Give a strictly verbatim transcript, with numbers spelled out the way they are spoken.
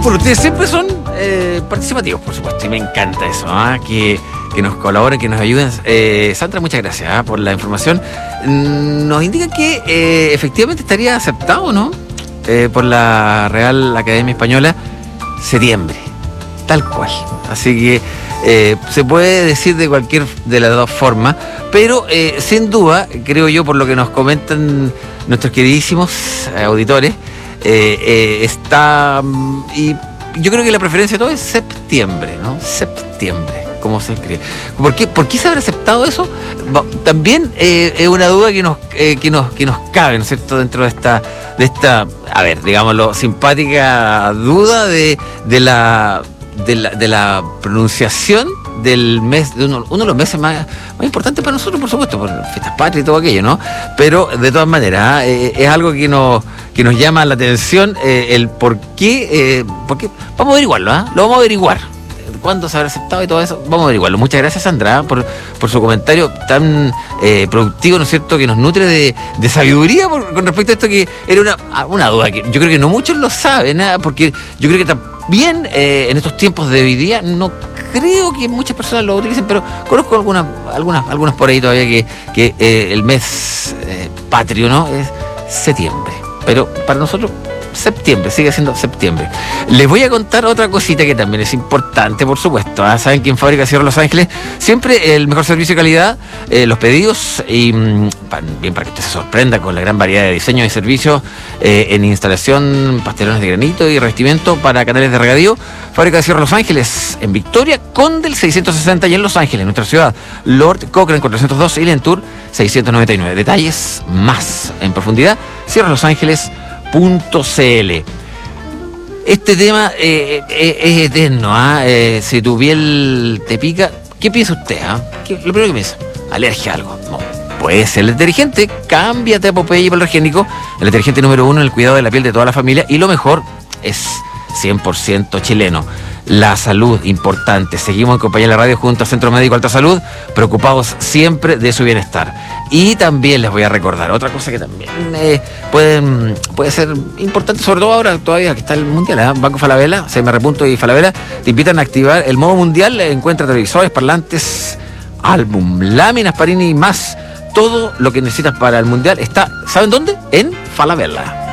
Bueno, ustedes siempre son eh, participativos, por supuesto, y me encanta eso, ¿eh? que, que nos colaboren, que nos ayuden. Eh, Sandra, muchas gracias ¿eh? por la información. Nos indica que eh, efectivamente estaría aceptado, ¿no? Eh, por la Real Academia Española, septiembre, tal cual. Así que eh, se puede decir de cualquier de las dos formas, pero eh, sin duda, creo yo, por lo que nos comentan nuestros queridísimos auditores, Eh, eh, está y yo creo que la preferencia de todo es septiembre, ¿no? Septiembre, ¿cómo se escribe? ¿Por qué, ¿por qué se habrá aceptado eso? También eh, es una duda que nos eh, que nos que nos cabe, ¿no es cierto? Dentro de esta de esta, a ver, digámoslo, simpática duda de de la de la, de la pronunciación del mes, de uno, uno de los meses más, más importantes para nosotros, por supuesto, por fiestas patrias y todo aquello, ¿no? Pero de todas maneras, eh, es algo que nos, que nos llama la atención, eh, el por qué, eh, por qué. Vamos a averiguarlo, ¿ah? ¿eh? Lo vamos a averiguar. ¿Cuándo se habrá aceptado y todo eso? Vamos a averiguarlo. Muchas gracias, Sandra, por, por su comentario tan eh, productivo, ¿no es cierto?, que nos nutre de, de sabiduría por, con respecto a esto, que era una, una duda que yo creo que no muchos lo saben, ¿eh? Porque yo creo que también eh, en estos tiempos de hoy día no creo que muchas personas lo utilicen, pero conozco algunas algunas algunas por ahí todavía que, que eh, el mes eh, patrio, ¿no?, es septiembre, pero para nosotros septiembre, sigue siendo septiembre. Les voy a contar otra cosita que también es importante, por supuesto. ¿eh? Saben que en Fábrica Cierro Los Ángeles siempre el mejor servicio de calidad, eh, los pedidos, y bien para que usted se sorprenda con la gran variedad de diseños y servicios eh, en instalación, pastelones de granito y revestimiento para canales de regadío. Fábrica de Cierro Los Ángeles, en Victoria, Condel seiscientos sesenta, y en Los Ángeles, nuestra ciudad, Lord Cochrane cuatrocientos dos y Lentour seiscientos noventa y nueve. Detalles más en profundidad, cierro los ángeles punto c l. Este tema eh, eh, es eterno, ¿eh? Eh, si tu piel te pica, ¿qué piensa usted? ¿eh? Lo primero que piensa, alergia a algo. No, puede ser el detergente. Cámbiate a Popeye Hipoalergénico, el detergente número uno en el cuidado de la piel de toda la familia, y lo mejor es cien por ciento chileno. La salud, importante. Seguimos en Compañía de la Radio junto al Centro Médico Alta Salud, preocupados siempre de su bienestar. Y también les voy a recordar otra cosa que también eh, pueden, puede ser importante, sobre todo ahora todavía que está el Mundial, ¿eh? Banco Falabella, C M R Punto y Falabella te invitan a activar el modo Mundial. Encuentra televisores, parlantes, álbum, láminas, Parini y más. Todo lo que necesitas para el Mundial está, ¿saben dónde? En Falabella.